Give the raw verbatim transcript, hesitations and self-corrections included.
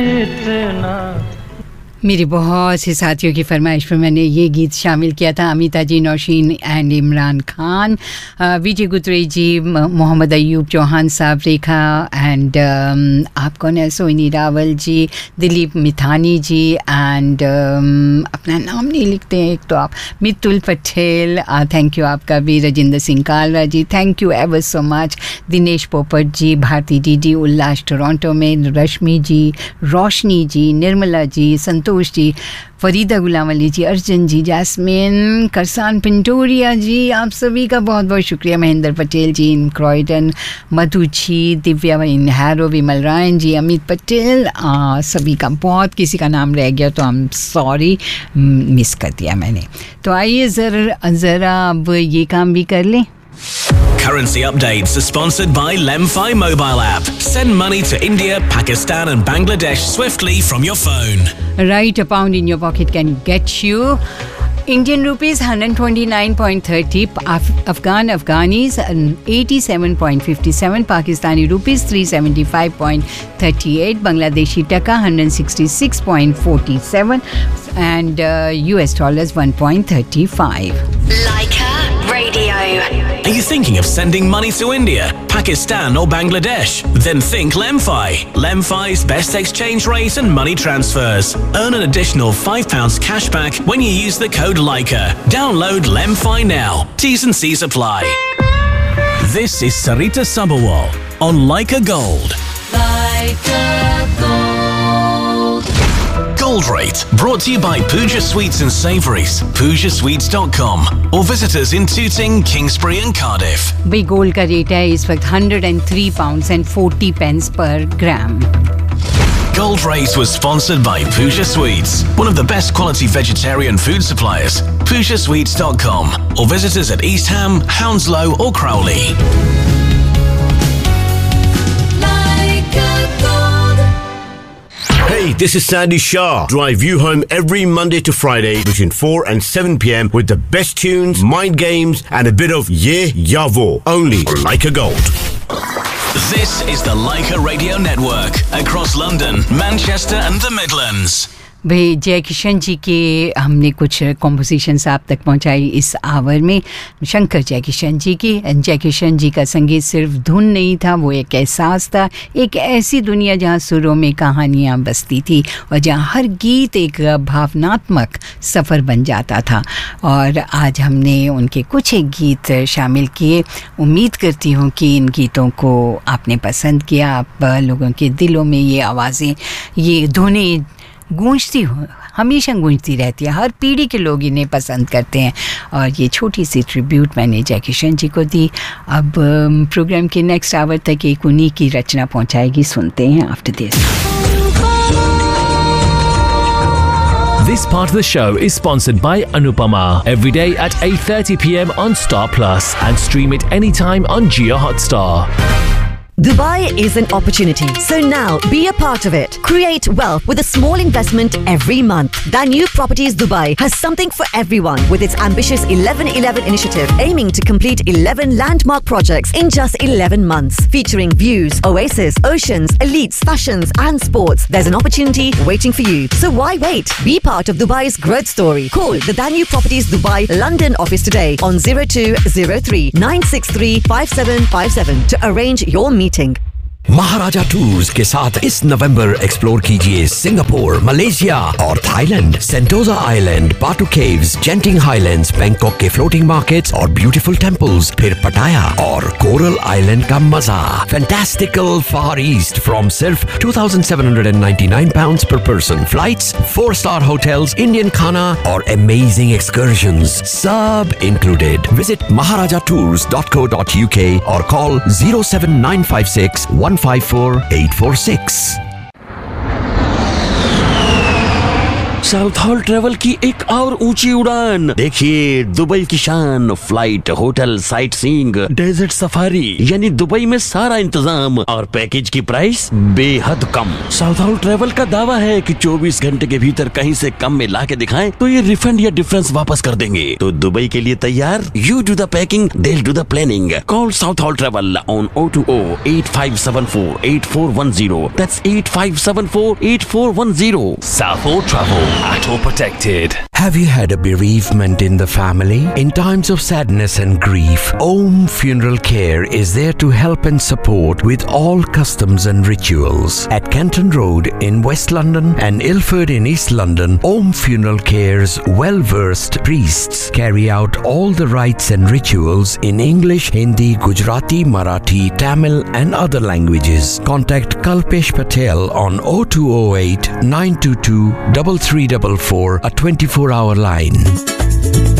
मेरे बहुत से साथियों की फरमाइश पर मैंने ये गीत शामिल किया था. अमिता जी, नौशीन एंड इमरान खान, विजय गुतरे जी, मोहम्मद अयूब चौहान साहब, रेखा एंड आप कौन है, सोनी रावल जी, दिलीप मिथानी जी एंड अपना नाम नहीं लिखते हैं एक तो आप, मितुल पटेल, थैंक यू आपका भी, राजेंद्र सिंह कालरा जी, thank you ever so much, Dinesh पोपट जी, भारती डीडी, उल्लास टोरंटो में, रश्मि जी, रोशनी जी, निर्मला जी, संतोष जी, फरीदा गुलाम अली जी, अर्जुन जी, जैस्मिन, करसान पिंटोरिया जी, आप सभी का बहुत बहुत शुक्रिया, महेंद्र पटेल जी इन क्रॉयडन, मधु जी, दिव्या इन हैरो, विमल रायन जी, अमित पटेल, आ, सभी का बहुत, किसी का नाम रह गया तो आई एम सॉरी, मिस कर दिया मैंने. तो आइए ज़रा ज़रा अब ये काम भी कर लें. Currency updates are sponsored by Lemfi mobile app. Send money to India, Pakistan and Bangladesh swiftly from your phone. Right, a pound in your pocket can get you Indian rupees one twenty-nine point three zero, Af- Afghan Afghanis eighty-seven point five seven, Pakistani rupees three seventy-five point three eight, Bangladeshi taka one sixty-six point four seven and uh, U S dollars one point three five. Leica Radio. Are you thinking of sending money to India, Pakistan or Bangladesh? Then think Lemfi. Lemfi's best exchange rate and money transfers. Earn an additional five pounds cashback when you use the code Leica. Download Lemfi now. T's and C's apply. This is Sarita Sabharwal on Leica Gold. Leica Gold. Gold Rate, brought to you by Pooja Sweets and Savouries, pooja sweets dot com, or visit us in Tooting, Kingsbury and Cardiff. भाई gold का rate है इस वक्त one oh three pounds and forty pence per gram. Gold Rate was sponsored by Pooja Sweets, one of the best quality vegetarian food suppliers. pooja sweets dot com, or visit us at East Ham, Hounslow or Crowley. Hey, this is Sandy Shah. Drive you home every Monday to Friday between four and seven p.m. with the best tunes, mind games, and a bit of yeah, yavo. Only on Leica Gold. This is the Leica Radio Network across London, Manchester and the Midlands. भाई जय किशन जी के हमने कुछ compositions आप तक पहुंचाई इस our में. शंकर जय किशन जी की. जय किशन जी का संगीत सिर्फ धुन नहीं था, वो एक एहसास था, एक ऐसी दुनिया जहां सुरों में कहानियां बसती थी और जहां हर गीत एक भावनात्मक सफ़र बन जाता था. और आज हमने उनके कुछ एक गीत शामिल किए. उम्मीद करती हूँ कि इन गीतों को आपने पसंद किया. आप लोगों के दिलों में ये आवाज़ें, ये धुनें गूंजती हो, हमेशा गूंजती रहती है. हर पीढ़ी के लोग इन्हें पसंद करते हैं और ये छोटी सी ट्रिब्यूट मैंने जय किशन जी को दी. अब प्रोग्राम के नेक्स्ट आवर तक एक उन्हीं की रचना पहुंचाएगी. सुनते हैं after this. This part of the show is sponsored by Anupama. Every day at eight thirty p.m. on Star Plus and stream it anytime on Jio Hotstar. Dubai is an opportunity, so now be a part of it. Create wealth with a small investment every month. Danube Properties Dubai has something for everyone with its ambitious eleven eleven initiative aiming to complete eleven landmark projects in just eleven months. Featuring views, oasis, oceans, elites, fashions and sports. There's an opportunity waiting for you. So why wait? Be part of Dubai's growth story. Call the Danube Properties Dubai London office today on zero two zero three nine six three five seven five seven to arrange your meeting. Maharaja tours के साथ इस नवंबर explore कीजिए Singapore, Malaysia और Thailand, सेंटोजा island, बाटू caves, जेंटिंग highlands, Bangkok के floating markets और beautiful temples, फिर पटाया और कोरल आइलैंड का मजा. फैंटास्टिकल फार ईस्ट फ्रॉम सिर्फ two thousand seven hundred ninety-nine pounds per person. Flights, four star hotels, Indian खाना और amazing excursions, सब included. Visit maharaja tours dot co dot u k or call zero seven nine five six one five four eight four six. South hall travel की एक और ऊंची उड़ान। देखिए Dubai की शान, flight, hotel, sight seeing, desert safari, यानी Dubai में सारा इंतजाम और पैकेज की प्राइस बेहद कम। साउथ हॉल ट्रेवल का दावा है कि चौबीस घंटे के भीतर कहीं से कम में ला के दिखाएं तो ये रिफंड या डिफरेंस वापस कर देंगे। तो दुबई के लिए तैयार? You do the packing, they'll do the planning. Call South Hall Travel on zero two zero eight five seven four eight four one zero. That's eight five seven four eight four one zero. South Hall Travel, at all protected. Have you had a bereavement in the family? In times of sadness and grief, Om Funeral Care is there to help and support with all customs and rituals. At Canton Road in West London and Ilford in East London, Om Funeral Care's well-versed priests carry out all the rites and rituals in English, Hindi, Gujarati, Marathi, Tamil and other languages. Contact Kalpesh Patel on zero two zero eight nine two two three three four four, a twenty-four hour line.